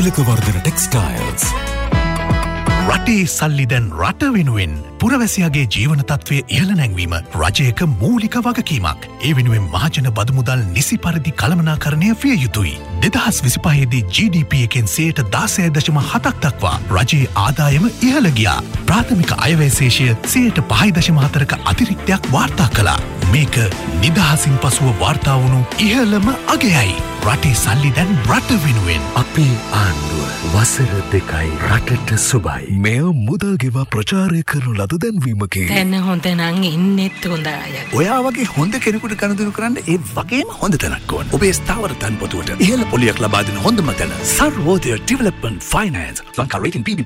තිලකවර්ධන textiles. රටේ සල්ලි දැන් රට වෙනුවෙන් පුරවැසියාගේ ජීවන තත්ත්වය ඉහළ නැංවීම රජයක මූලික වගකීමක්. ඒ වෙනුවෙන් මහජන බදු මුදල් නිසි පරිදි කළමනාකරණය විය යුතුයි. 2025දී GDP එකෙන් 16.7% දක්වා රජයේ ආදායම ඉහළ ගියා. ප්‍රාථමික අයවැය ශේෂය 5.4%ක අතිරික්තයක් වාර්තා කළා. මේක නිදහසින් පසුව වාර්තා වුණු ඉහළම අගයයි. රටේ සල්ලි දැන් රට වෙනුවෙන්. අපේ ආණ්ඩුව වසර 2යි රටට සුබයි. මෙය මුදල් ගෙවා ප්‍රචාරය කරනු ලද දැන්වීමකි. දැන් හොඳ නම් ඉන්නෙත් හොඳ අය. ඔයා වගේ හොඳ කෙනෙකුට කනදුරු කරන්න ඒ වගේම හොඳ තැනක් ඕන. ඔබේ ස්ථාවර තන්පොතුවට ඉහළ පොලියක් ලබා දෙන හොඳම තැන Sarvodaya development finance. Lanka rating